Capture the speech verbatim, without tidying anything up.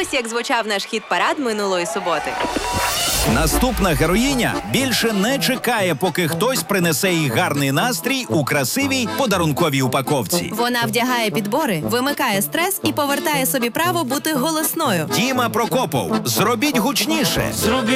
Ось як звучав наш хіт-парад минулої суботи. Наступна героїня більше не чекає, поки хтось принесе їй гарний настрій у красивій подарунковій упаковці. Вона вдягає підбори, вимикає стрес і повертає собі право бути голосною. Діма Прокопов, зробіть гучніше.